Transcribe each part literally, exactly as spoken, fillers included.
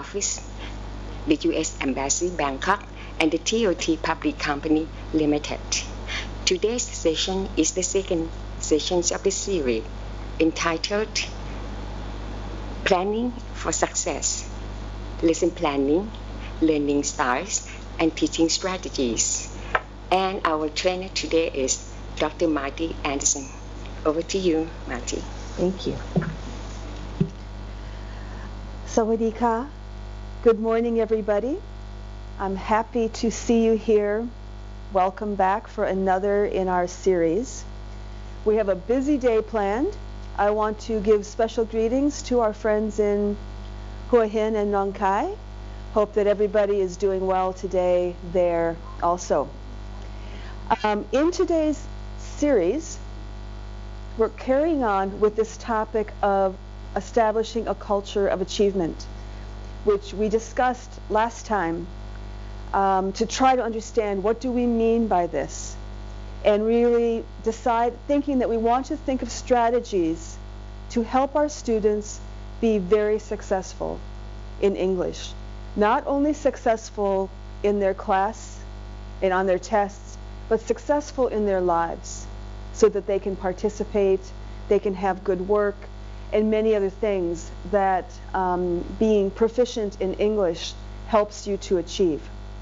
Office, the U S Embassy Bangkok, and the T O T Public Company Limited. Today's session is the second session of the series entitled Planning for Success, Lesson Planning, Learning Styles, and Teaching Strategies. And our trainer today is Doctor Marty Anderson. Over to you, Marty. Thank you. Sawadee-ka. Good morning, everybody. I'm happy to see you here. Welcome back for another in our series. We have a busy day planned. I want to give special greetings to our friends in Hua Hin and Nong Khai. Hope that everybody is doing well today there also. Um, in today's series, we're carrying on with this topic of establishing a culture of achievement, which we discussed last time, um, to try to understand what do we mean by this, and really decide, thinking that we want to think of strategies to help our students be very successful in English. Not only successful in their class and on their tests, but successful in their lives so that they can participate, they can have good work, and many other things that um, being proficient in English helps you to achieve.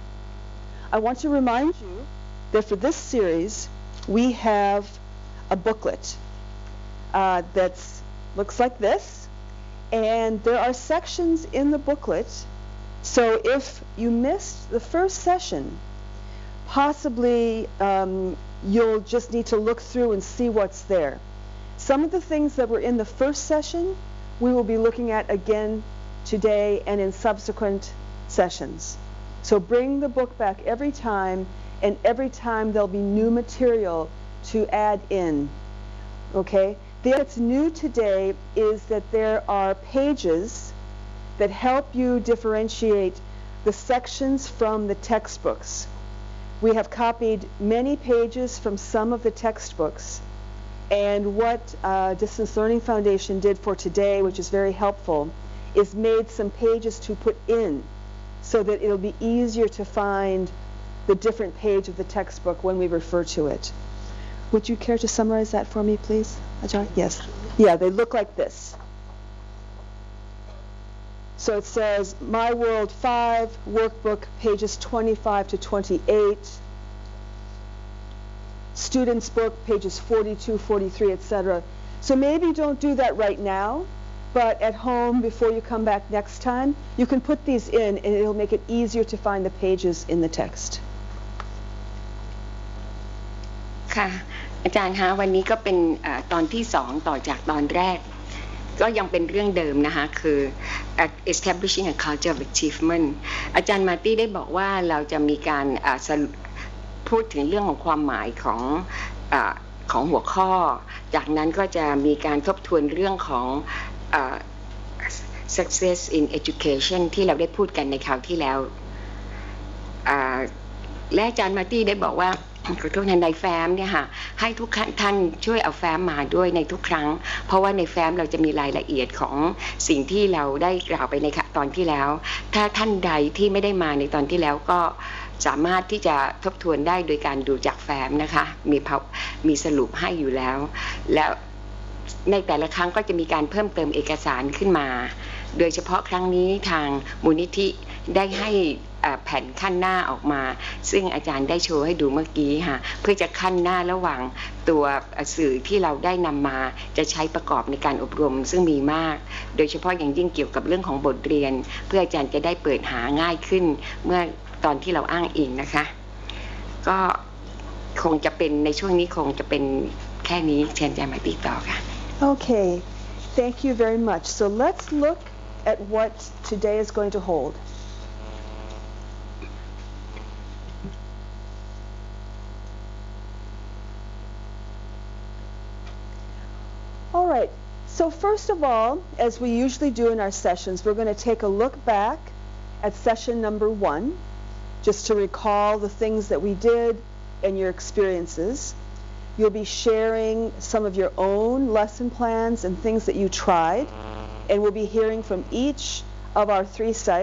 I want to remind you that for this series, we have a booklet uh, that looks like this, and there are sections in the booklet. So if you missed the first session, possibly um, you'll just need to look through and see what's there. Some of the things that were in the first session, we will be looking at again today and in subsequent sessions. So bring the book back every time, and every time there'll be new material to add in. Okay? What's new today is that there are pages that help you differentiate the sections from the textbooks. We have copied many pages from some of the textbooks, and what uh, Distance Learning Foundation did for today, which is very helpful, is made some pages to put in so that it'll be easier to find the different page of the textbook when we refer to it. Would you care to summarize that for me, please, Ajahn? Yes. Yeah, they look like this. So it says My World five, workbook, pages twenty-five to twenty-eight, student's book, pages forty-two, forty-three, et cetera. So maybe don't do that right now, but at home, before you come back next time, you can put these in, and it'll make it easier to find the pages in the text. ค่ะอาจารย์คะวันนี้ก็เป็นตอนที่สองต่อจากตอนแรกก็ยังเป็นเรื่องเดิมนะคะคือ establishing a culture of achievement อาจารย์มาร์ตี้ได้บอกว่าเราจะมีการพูดถึงเรื่องของความหมายของของหัวข้อจากนั้นก็จะมีการทบทวนเรื่องของ success in education ที่เราได้พูดกันในคราวที่แล้วและอาจารย์มาร์ตี้ได้บอกว่าขอโทษในแฟ้มเนี่ยค่ะให้ทุกท่านช่วยเอาแฟ้มมาด้วยในทุกครั้งเพราะว่าในแฟ้มเราจะมีรายละเอียดของสิ่งที่เราได้กล่าวไปในตอนที่แล้วถ้าท่านใดที่ไม่ได้มาในตอนที่แล้วก็สามารถที่จะทบทวนได้โดยการดูจากแฟ้มนะคะมีมีสรุปให้อยู่แล้วแล้วในแต่ละครั้งก็จะมีการเพิ่มเติมเอกสารขึ้นมาโดยเฉพาะครั้งนี้ทางมูลนิธิได้ให้แผ่นขั้นหน้าออกมาซึ่งอาจารย์ได้โชว์ให้ดูเมื่อกี้ค่ะเพื่อจะขั้นหน้าระหว่างตัวสื่อที่เราได้นำมาจะใช้ประกอบในการอบรมซึ่งมีมากโดยเฉพาะอย่างยิ่งเกี่ยวกับเรื่องของบทเรียนเพื่ออาจารย์จะได้เปิดหาง่ายขึ้นเมื่อตอนที่เราอ้างอิงนะคะก็คงจะเป็นในช่วงนี้คงจะเป็นแค่นี้เชิญอาจารย์มาติดต่อค่ะ Okay, thank you very much. So let's look at what today is going to hold. All right, so first of all, as we usually do in our sessions, we're going to take a look back at session number one, just to recall the things that we did and your experiences. You'll be sharing some of your own lesson plans and things that you tried, and we'll be hearing from each of our three sites.